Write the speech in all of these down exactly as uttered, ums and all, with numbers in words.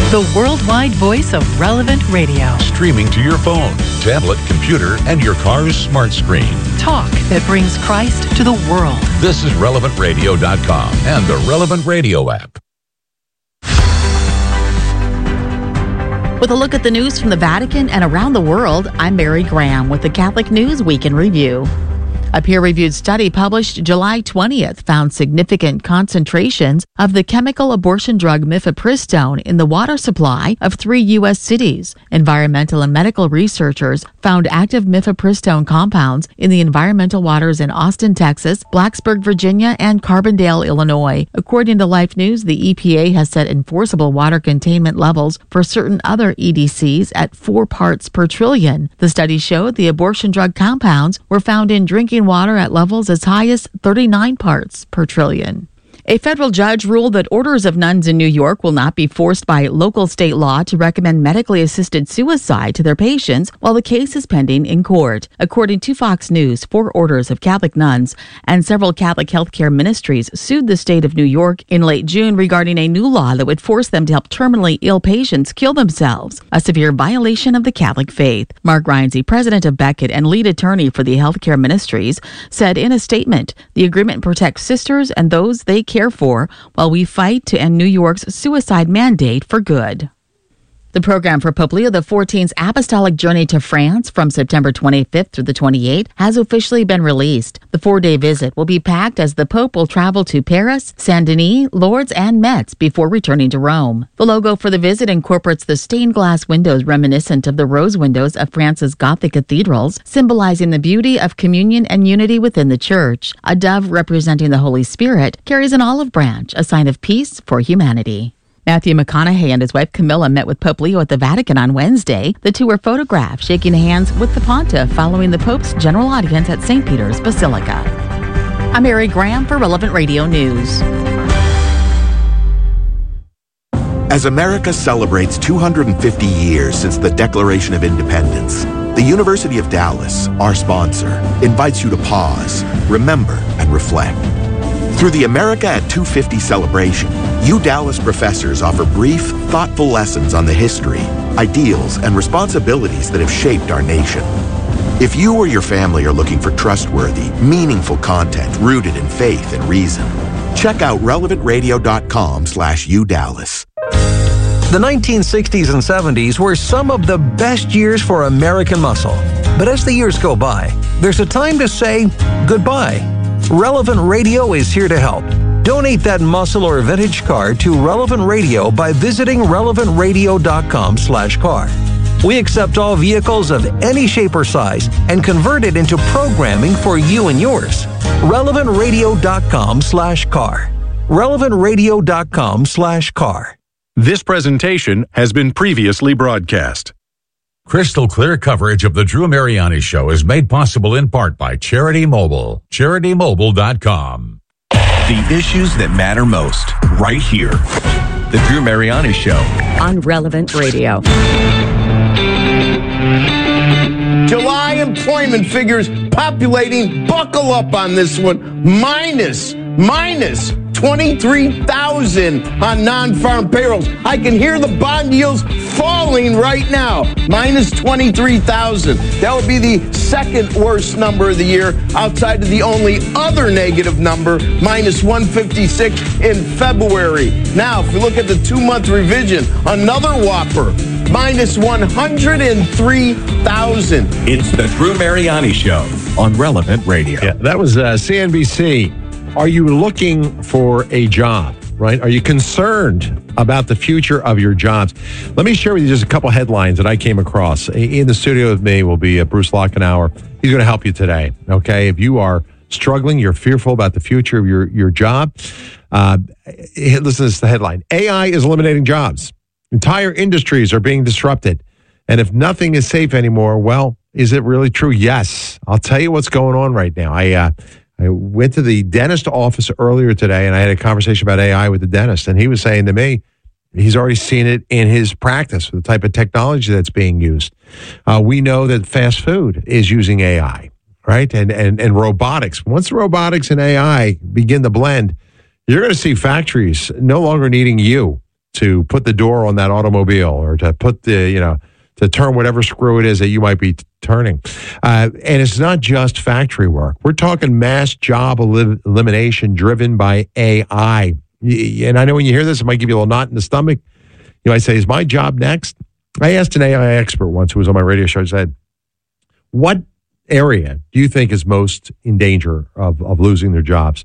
the worldwide voice of Relevant Radio. Streaming to your phone, tablet, computer, and your car's smart screen. Talk that brings Christ to the world. This is relevant radio dot com and the Relevant Radio app. With a look at the news from the Vatican and around the world, I'm Mary Graham with the Catholic News Week in Review. A peer-reviewed study published July twentieth found significant concentrations of the chemical abortion drug mifepristone in the water supply of three U S cities. Environmental and medical researchers found active mifepristone compounds in the environmental waters in Austin, Texas, Blacksburg, Virginia, and Carbondale, Illinois. According to Life News, the E P A has set enforceable water containment levels for certain other E D Cs at four parts per trillion. The study showed the abortion drug compounds were found in drinking water at levels as high as thirty-nine parts per trillion. A federal judge ruled that orders of nuns in New York will not be forced by local state law to recommend medically assisted suicide to their patients while the case is pending in court. According to Fox News, four orders of Catholic nuns and several Catholic healthcare ministries sued the state of New York in late June regarding a new law that would force them to help terminally ill patients kill themselves, a severe violation of the Catholic faith. Mark Reinze, president of Beckett and lead attorney for the healthcare ministries, said in a statement, the agreement protects sisters and those they care for while we fight to end New York's suicide mandate for good. The program for Pope Leo the fourteenth's apostolic journey to France from September twenty-fifth through the twenty-eighth has officially been released. The four-day visit will be packed as the Pope will travel to Paris, Saint-Denis, Lourdes, and Metz before returning to Rome. The logo for the visit incorporates the stained glass windows reminiscent of the rose windows of France's Gothic cathedrals, symbolizing the beauty of communion and unity within the church. A dove representing the Holy Spirit carries an olive branch, a sign of peace for humanity. Matthew McConaughey and his wife Camilla met with Pope Leo at the Vatican on Wednesday. The two were photographed shaking hands with the pontiff following the Pope's general audience at Saint Peter's Basilica. I'm Mary Graham for Relevant Radio News. As America celebrates two hundred fifty years since the Declaration of Independence, the University of Dallas, our sponsor, invites you to pause, remember, and reflect. Through the America at two fifty celebration, U Dallas professors offer brief, thoughtful lessons on the history, ideals, and responsibilities that have shaped our nation. If you or your family are looking for trustworthy, meaningful content rooted in faith and reason, check out relevant radio dot com slash U Dallas. The nineteen sixties and seventies were some of the best years for American muscle. But as the years go by, there's a time to say goodbye. Relevant Radio is here to help. Donate that muscle or vintage car to Relevant Radio by visiting relevant radio dot com slash car. We accept all vehicles of any shape or size and convert it into programming for you and yours. relevant radio dot com slash car. relevant radio dot com slash car. This presentation has been previously broadcast. Crystal clear coverage of the Drew Mariani Show is made possible in part by Charity Mobile. charity mobile dot com. The issues that matter most, right here. The Drew Mariani Show. On Relevant Radio. July employment figures populating, buckle up on this one, minus, minus twenty-three thousand on non-farm payrolls. I can hear the bond yields falling right now, minus twenty-three thousand. That would be the second worst number of the year outside of the only other negative number, minus one fifty-six in February. Now, if we look at the two-month revision, another whopper, minus one hundred three thousand. It's the Drew Mariani Show on Relevant Radio. Yeah, that was uh, C N B C. Are you looking for a job, right? Are you concerned about the future of your jobs? Let me share with you just a couple headlines that I came across. In the studio with me will be uh, Bruce Lockenauer. He's going to help you today, okay? If you are struggling, you're fearful about the future of your, your job, uh, listen to this, the headline. A I is eliminating jobs. Entire industries are being disrupted. And if nothing is safe anymore, well, is it really true? Yes. I'll tell you what's going on right now. I uh, I went to the dentist office earlier today, and I had a conversation about A I with the dentist, and he was saying to me, he's already seen it in his practice, the type of technology that's being used. Uh, we know that fast food is using A I, right? And, and, and robotics. Once the robotics and A I begin to blend, you're going to see factories no longer needing you to put the door on that automobile or to put the, you know, to turn whatever screw it is that you might be t- turning. Uh, and it's not just factory work. We're talking mass job el- elimination driven by A I. And I know when you hear this, it might give you a little knot in the stomach. You might say, is my job next? I asked an A I expert once who was on my radio show, said, what area do you think is most in danger of, of losing their jobs?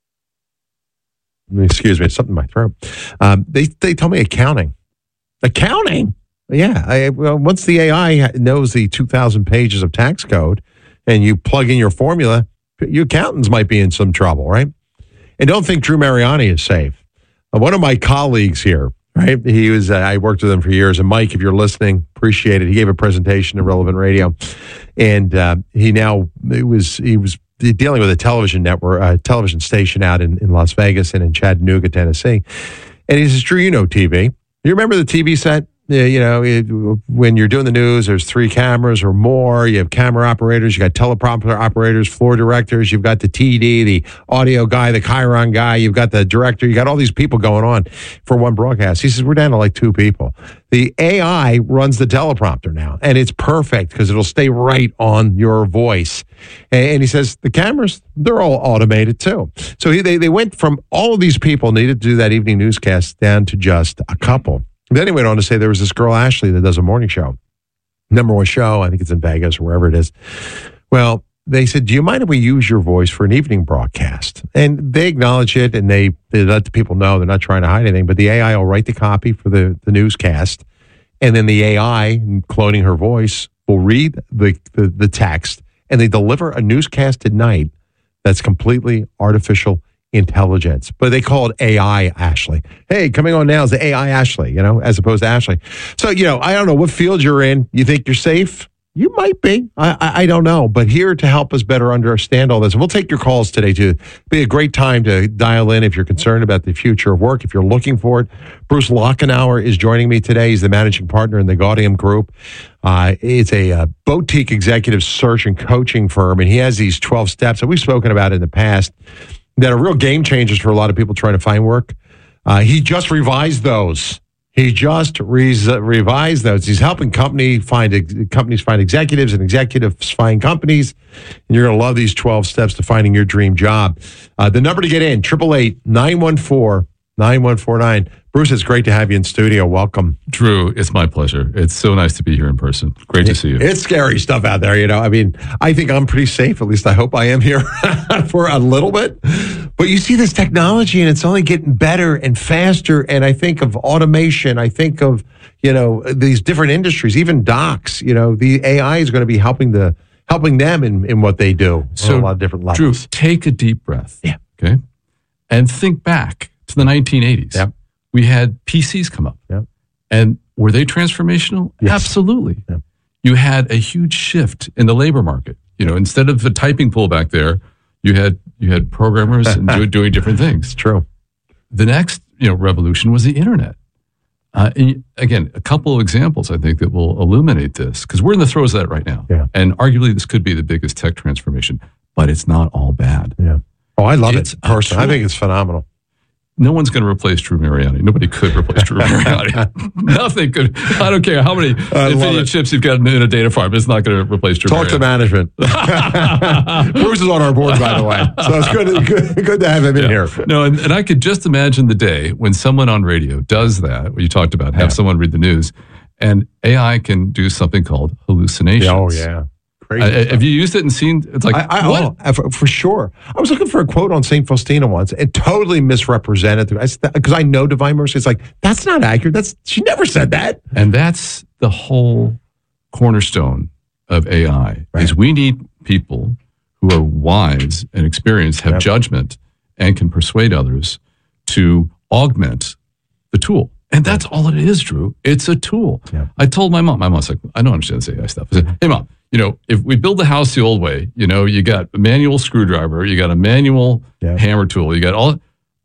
Excuse me, it's something in my throat. Um, they, they told me accounting. Accounting? Yeah, I, well, once the A I knows the two thousand pages of tax code and you plug in your formula, your accountants might be in some trouble, right? And don't think Drew Mariani is safe. Uh, one of my colleagues here, right, he was, uh, I worked with him for years, and Mike, if you're listening, appreciate it. He gave a presentation to Relevant Radio, and uh, he now, it was, he was dealing with a television network, a television station out in, in Las Vegas and in Chattanooga, Tennessee. And he says, Drew, you know T V. You remember the T V set? You know, it, when you're doing the news, there's three cameras or more. You have camera operators, you got teleprompter operators, floor directors, you've got the T D, the audio guy, the Chiron guy, you've got the director, you got all these people going on for one broadcast. He says, we're down to like two people. The A I runs the teleprompter now, and it's perfect because it'll stay right on your voice. And he says, the cameras, they're all automated too. So he, they, they went from all of these people needed to do that evening newscast down to just a couple. Then he went on to say there was this girl, Ashley, that does a morning show. Number one show, I think it's in Vegas or wherever it is. Well, they said, do you mind if we use your voice for an evening broadcast? And they acknowledge it, and they, they let the people know they're not trying to hide anything, but the A I will write the copy for the, the newscast, and then the A I, cloning her voice, will read the, the, the text, and they deliver a newscast at night that's completely artificial intelligence, but they call it A I Ashley. Hey, coming on now is the A I Ashley, you know, as opposed to Ashley. So, you know, I don't know what field you're in. You think you're safe? You might be. I, I, I don't know. But here to help us better understand all this, we'll take your calls today too. Be a great time to dial in if you're concerned about the future of work, if you're looking for it. Bruce Lochenauer is joining me today. He's the managing partner in the Gaudium Group. Uh, it's a, a boutique executive search and coaching firm, and he has these twelve steps that we've spoken about in the past that are real game changers for a lot of people trying to find work. Uh, he just revised those. He just re- revised those. He's helping company find ex- companies find executives and executives find companies. And you're going to love these twelve steps to finding your dream job. Uh, the number to get in, eight eight eight, nine one four, nine one four nine. Bruce, it's great to have you in studio. Welcome. Drew, it's my pleasure. It's so nice to be here in person. Great to see you. It's scary stuff out there, you know. I mean, I think I'm pretty safe. At least I hope I am here for a little bit. But you see this technology, and it's only getting better and faster. And I think of automation. I think of, you know, these different industries, even docs. You know, the A I is going to be helping the helping them in, in what they do so, on a lot of different levels. Drew, take a deep breath. Yeah. Okay. And think back to the nineteen eighties. Yep. We had P Cs come up. Yep. And were they transformational? Yes. Absolutely. Yep. You had a huge shift in the labor market. You know, instead of the typing pool back there, you had you had programmers and do, doing different things. It's true. The next, you know, revolution was the internet. Uh, and again, a couple of examples I think that will illuminate this, because we're in the throes of that right now. Yeah. And arguably this could be the biggest tech transformation, but it's not all bad. Yeah. Oh, I love It's it personally. I think it's phenomenal. No one's going to replace Drew Mariani. Nobody could replace Drew Mariani. Nothing could. I don't care how many NVIDIA chips you've got in a data farm. It's not going to replace Drew Talk Mariani. to management. Bruce is on our board, by the way. So it's good, good, good to have him in Yeah. here. No, and, and I could just imagine the day when someone on radio does that, what you talked about, have Yeah. someone read the news, and A I can do something called hallucinations. Oh, yeah. Crazy Uh, stuff. have you used it and seen? It's like, I, I, what? oh, for, for sure. I was looking for a quote on Saint Faustina once and totally misrepresented it because I, I know Divine Mercy. It's like, that's not accurate. That's she never said that. And that's the whole cornerstone of A I, Right. is we need people who are wise and experienced, have Yep. judgment, and can persuade others to augment the tool. And that's all it is, Drew. It's a tool. Yep. I told my mom, my mom's like, I don't understand this A I stuff. I said, hey, Mom, you know, if we build the house the old way, you know, you got a manual screwdriver, you got a manual Yep. hammer tool, you got all,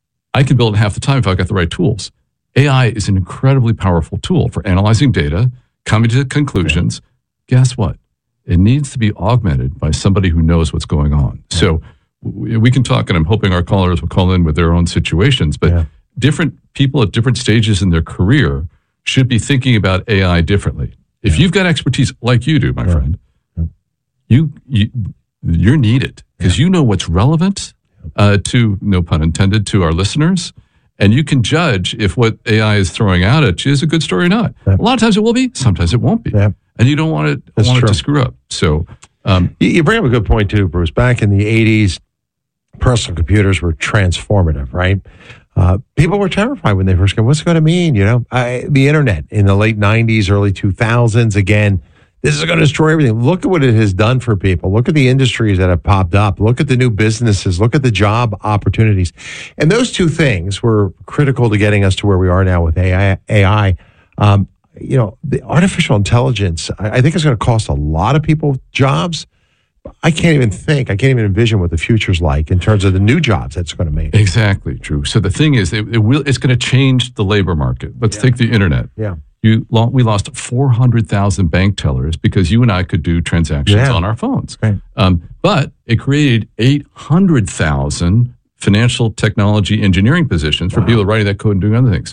I could build it half the time if I got the right tools. A I is an incredibly powerful tool for analyzing data, coming to conclusions. Yeah. Guess what? It needs to be augmented by somebody who knows what's going on. Yeah. So we, we can talk, and I'm hoping our callers will call in with their own situations, but Yeah. different people at different stages in their career should be thinking about A I differently. If yeah. you've got expertise like you do, my yeah. friend, yeah. you, you you're needed because yeah. you know what's relevant uh, to, no pun intended, to our listeners. And you can judge if what A I is throwing out at you is a good story or not. Yeah. A lot of times it will be, sometimes it won't be. Yeah. And you don't want it, want it to screw up. So um, you, you bring up a good point too, Bruce. Back in the eighties, personal computers were transformative, right? Uh, people were terrified when they first came. What's it going to mean? You know, I, the internet in the late nineties, early two thousands, again, this is going to destroy everything. Look at what it has done for people. Look at the industries that have popped up. Look at the new businesses. Look at the job opportunities. And those two things were critical to getting us to where we are now with A I. A I. Um, you know, the artificial intelligence, I, I think it's going to cost a lot of people jobs. I can't even think, I can't even envision what the future's like in terms of the new jobs that's going to make. Exactly, Drew. So the thing is, it, it will, it's going to change the labor market. Let's yeah. take the internet. Yeah. You, we lost four hundred thousand bank tellers because you and I could do transactions yeah. on our phones. Right. Um, but it created eight hundred thousand financial technology engineering positions for wow. people writing that code and doing other things.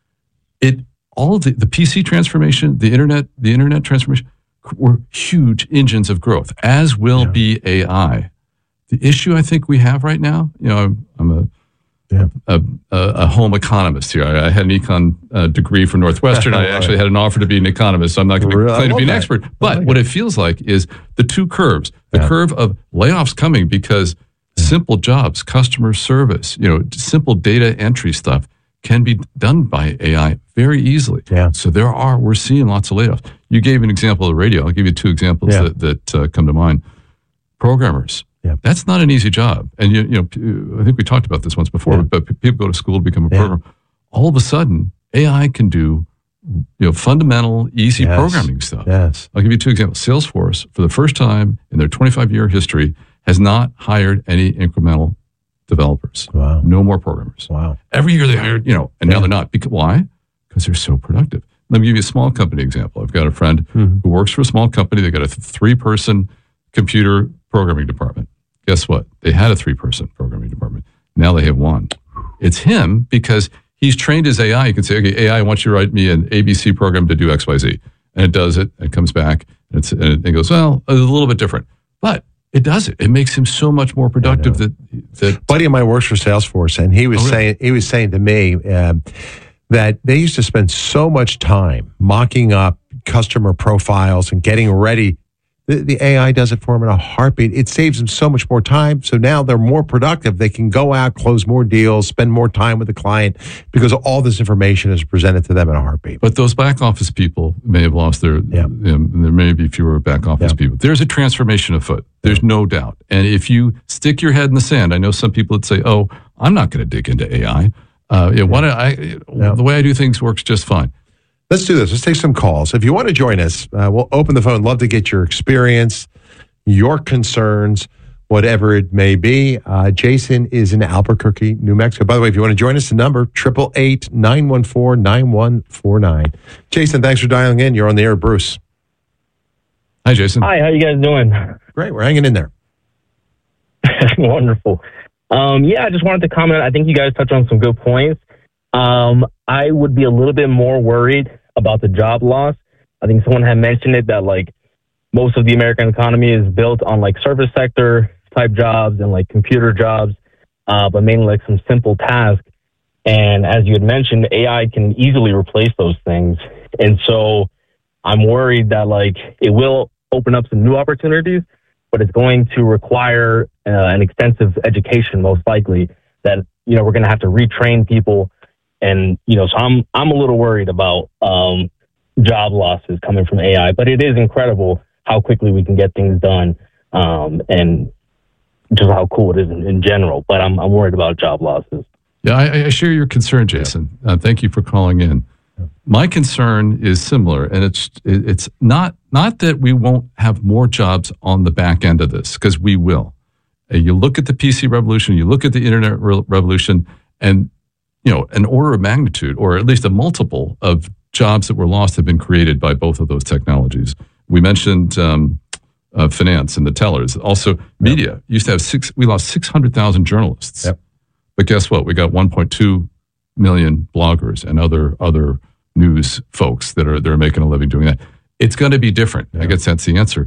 It all the, the P C transformation, the internet, the internet transformation were huge engines of growth, as will yeah. be A I. The issue I think we have right now, you know, I'm, I'm a Yeah. A, a, a home economist here. I, I had an econ uh, degree from Northwestern. I actually had an offer to be an economist, so I'm not going to claim to be an that. expert. But like what it. it feels like is the two curves. The yeah. curve of layoffs coming because yeah. simple jobs, customer service, you know, simple data entry stuff can be done by A I very easily. Yeah. So there are, we're seeing lots of layoffs. You gave an example of the radio. I'll give you two examples yeah. that, that uh, come to mind. Programmers. Yeah. That's not an easy job. And, you, you know, I think we talked about this once before, yeah. but people go to school to become a yeah. programmer. All of a sudden, A I can do, you know, fundamental, easy yes. programming stuff. Yes. I'll give you two examples. Salesforce, for the first time in their twenty-five year history, has not hired any incremental developers. Wow. No more programmers. Wow. Every year they hired, you know, and yeah. now they're not. Because, why? Because they're so productive. Let me give you a small company example. I've got a friend mm-hmm. who works for a small company. They got a three-person computer programming department. Guess what? They had a three-person programming department. Now they have one. It's him because he's trained his A I. You can say, okay, A I, I want you to write me an A B C program to do X Y Z. And it does it. And it comes back. And, it's, and it goes, well, a little bit different. But it does it. It makes him so much more productive. That, that a buddy of mine works for Salesforce, and he was oh, really? saying he was saying to me um, that they used to spend so much time mocking up customer profiles and getting ready. The, the A I does it for them in a heartbeat. It saves them so much more time. So now they're more productive. They can go out, close more deals, spend more time with the client because all this information is presented to them in a heartbeat. But those back office people may have lost their, yeah. um, there may be fewer back office yeah. people. There's a transformation afoot. There's no doubt. And if you stick your head in the sand, I know some people that say, oh, I'm not going to dig into A I. Uh, yeah, what I, yeah. The way I do things works just fine. Let's do this. Let's take some calls. If you want to join us, uh, we'll open the phone. Love to get your experience, your concerns, whatever it may be. Uh, Jason is in Albuquerque, New Mexico. By the way, if you want to join us, the number, eight eight eight, nine one four, nine one four nine. Jason, thanks for dialing in. You're on the air, Bruce. Hi, Jason. Hi, how you guys doing? Great. We're hanging in there. Wonderful. Um, yeah, I just wanted to comment. I think you guys touched on some good points. Um, I would be a little bit more worried about the job loss. I think someone had mentioned it that like most of the American economy is built on like service sector type jobs and like computer jobs, uh, but mainly like some simple tasks. And as you had mentioned, A I can easily replace those things. And so I'm worried that like it will open up some new opportunities, but it's going to require uh, an extensive education, most likely, that, you know, we're going to have to retrain people. And, you know, so I'm, I'm a little worried about um, job losses coming from A I, but it is incredible how quickly we can get things done um, and just how cool it is in, in general. But I'm, I'm worried about job losses. Yeah, I, I share your concern, Jason. Uh, thank you for calling in. My concern is similar, and it's it's not not that we won't have more jobs on the back end of this, because we will. Uh, you look at the P C revolution, you look at the internet re- revolution, and you know an order of magnitude, or at least a multiple of jobs that were lost have been created by both of those technologies. We mentioned um, uh, finance and the tellers. Also, media yep. used to have six. We lost six hundred thousand journalists. Yep. But guess what? We got one point two million bloggers and other other news folks that are that are making a living doing that. It's going to be different. Yeah. I guess that's the answer.